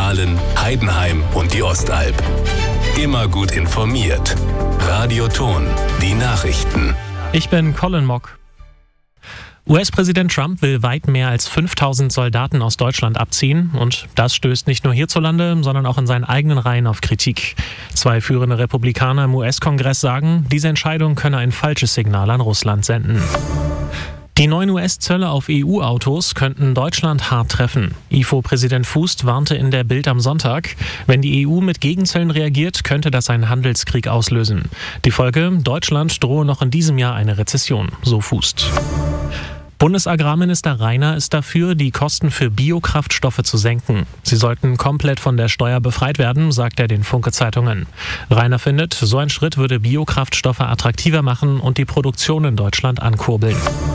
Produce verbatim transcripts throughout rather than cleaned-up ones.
Aalen, Heidenheim und die Ostalb. Immer gut informiert. Radio Ton, die Nachrichten. Ich bin Colin Mock. U S-Präsident Trump will weit mehr als fünftausend Soldaten aus Deutschland abziehen. Und das stößt nicht nur hierzulande, sondern auch in seinen eigenen Reihen auf Kritik. Zwei führende Republikaner im U S-Kongress sagen, diese Entscheidung könne ein falsches Signal an Russland senden. Die neuen U S-Zölle auf E U-Autos könnten Deutschland hart treffen. I F O-Präsident Fußt warnte in der Bild am Sonntag, wenn die E U mit Gegenzöllen reagiert, könnte das einen Handelskrieg auslösen. Die Folge: Deutschland drohe noch in diesem Jahr eine Rezession, so Fußt. Bundesagrarminister Rainer ist dafür, die Kosten für Biokraftstoffe zu senken. Sie sollten komplett von der Steuer befreit werden, sagt er den Funke-Zeitungen. Rainer findet, so ein Schritt würde Biokraftstoffe attraktiver machen und die Produktion in Deutschland ankurbeln.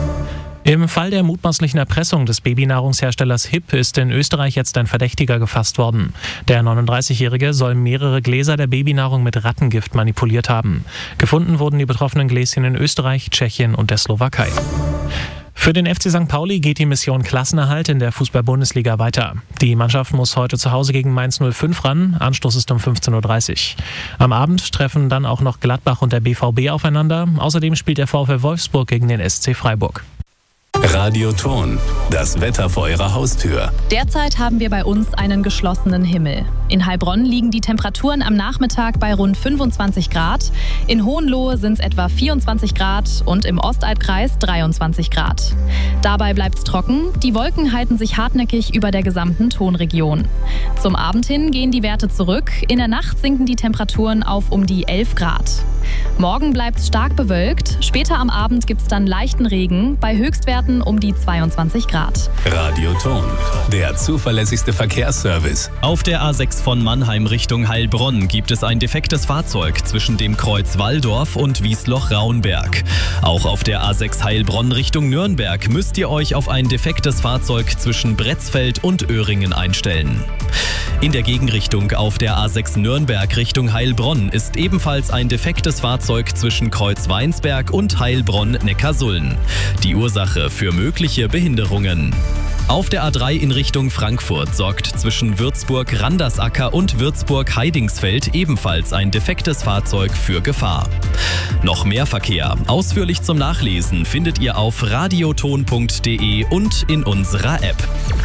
Im Fall der mutmaßlichen Erpressung des Babynahrungsherstellers Hip ist in Österreich jetzt ein Verdächtiger gefasst worden. Der neununddreißigjährige soll mehrere Gläser der Babynahrung mit Rattengift manipuliert haben. Gefunden wurden die betroffenen Gläschen in Österreich, Tschechien und der Slowakei. Für den F C Sankt Pauli geht die Mission Klassenerhalt in der Fußball-Bundesliga weiter. Die Mannschaft muss heute zu Hause gegen Mainz null fünf ran. Anstoß ist um fünfzehn Uhr dreißig. Am Abend treffen dann auch noch Gladbach und der B V B aufeinander. Außerdem spielt der VfL Wolfsburg gegen den S C Freiburg. Radio Ton, das Wetter vor Ihrer Haustür. Derzeit haben wir bei uns einen geschlossenen Himmel. In Heilbronn liegen die Temperaturen am Nachmittag bei rund fünfundzwanzig Grad. In Hohenlohe sind es etwa vierundzwanzig Grad und im Ostalbkreis dreiundzwanzig Grad. Dabei bleibt es trocken. Die Wolken halten sich hartnäckig über der gesamten Tonregion. Zum Abend hin gehen die Werte zurück. In der Nacht sinken die Temperaturen auf um die elf Grad. Morgen bleibt es stark bewölkt. Später am Abend gibt es dann leichten Regen. Bei Höchstwerten um die zweiundzwanzig Grad. Radio Ton, der zuverlässigste Verkehrsservice. Auf der A sechs von Mannheim Richtung Heilbronn gibt es ein defektes Fahrzeug zwischen dem Kreuz Walldorf und Wiesloch-Raunberg. Auch auf der A sechs Heilbronn Richtung Nürnberg müsst ihr euch auf ein defektes Fahrzeug zwischen Bretzfeld und Öhringen einstellen. In der Gegenrichtung auf der A sechs Nürnberg Richtung Heilbronn ist ebenfalls ein defektes Fahrzeug zwischen Kreuz Weinsberg und Heilbronn-Neckarsulm. Die Ursache für mögliche Behinderungen. Auf der A drei in Richtung Frankfurt sorgt zwischen Würzburg-Randersacker und Würzburg-Heidingsfeld ebenfalls ein defektes Fahrzeug für Gefahr. Noch mehr Verkehr, ausführlich zum Nachlesen, findet ihr auf radioton punkt de und in unserer App.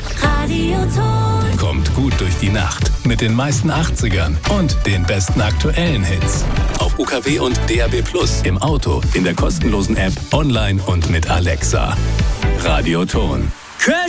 Radioton. Kommt gut durch die Nacht mit den meisten achtzigern und den besten aktuellen Hits. Auf U K W und D A B Plus, im Auto, in der kostenlosen App, online und mit Alexa. Radioton.